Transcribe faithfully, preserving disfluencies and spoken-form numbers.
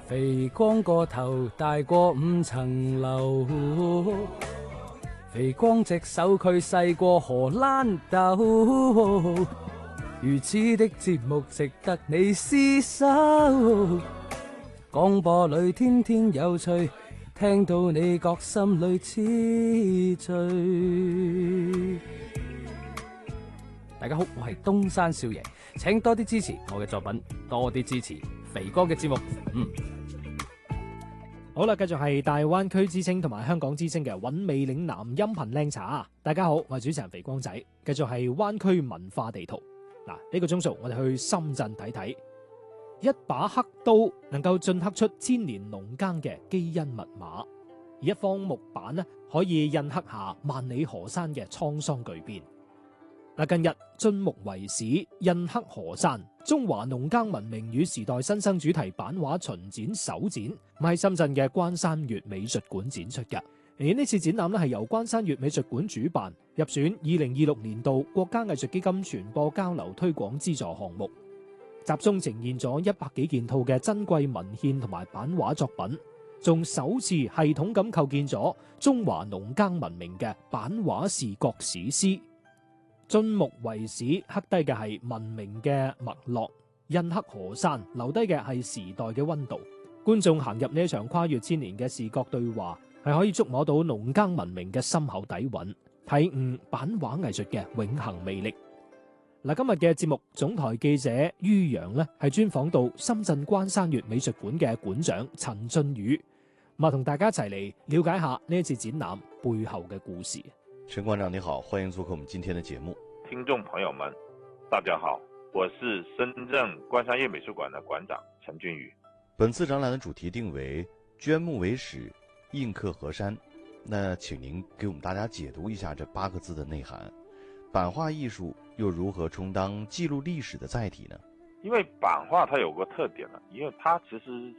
肥光個頭大過五層樓，肥光隻手佢細過荷蘭豆，如此的節目值得你廝守。廣播裏天天有趣，聽到你覺心裏痴醉。大家好，我係東山少爺，請多啲支持我嘅作品，多啲支持肥哥嘅節目。嗯。 好啦，繼續係大灣區之聲同埋香港之聲嘅韻味嶺南音頻靚茶。大家好，我係主持人肥光仔。繼續係灣區文化地圖。嗱，呢個鐘數我哋去深圳睇睇，一把刻刀能夠鐫刻出千年農耕嘅基因密碼，而一方木板呢可以印刻下萬里河山嘅滄桑巨變。嗱，近日晉木為史，印刻河山，中華農耕文明與時代新生主題版畫巡展首展，喺深圳嘅關山月美術館展出嘅。而呢次展覽咧係由關山月美術館主辦，入選二零二六年度國家藝術基金傳播交流推廣資助項目，集中呈現咗一百幾件套嘅珍貴文獻同埋版畫作品，仲首次系統咁構建咗中華農耕文明嘅版畫視覺史詩。晉木為史，刻低嘅係文明嘅脈絡，印刻河山，留低嘅係時代嘅溫度。觀眾行入呢一場跨越千年嘅視覺對話，係可以觸摸到農耕文明嘅深厚底蘊，體悟版畫藝術嘅永恆魅力。嗱，今日嘅節目總台記者于洋呢係專訪到深圳關山月美術館嘅館長陳俊宇，咁啊同大家一齊嚟了解下呢一次展覽背後嘅故事。 陳館長你好，歡迎做客我們今天的節目。 聽眾朋友們大家好，我是深圳關山月美術館的館長陳俊宇。 本次展覽的主題定為鐫木為史，印刻河山。那請您給我們大家解讀一下這八個字的內涵，版畫藝術又如何充當記錄歷史的載體呢？ 因為版畫它有個特點呢，因為它其實